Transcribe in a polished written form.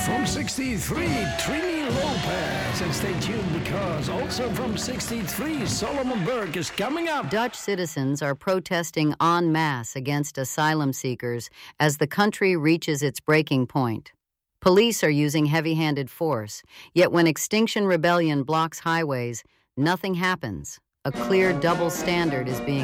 From 63, Trini Lopez. And stay tuned because also from 63, Solomon Burke is coming up. Dutch citizens are protesting en masse against asylum seekers as the country reaches its breaking point. Police are using heavy-handed force, yet when Extinction Rebellion blocks highways, nothing happens. A clear double standard is being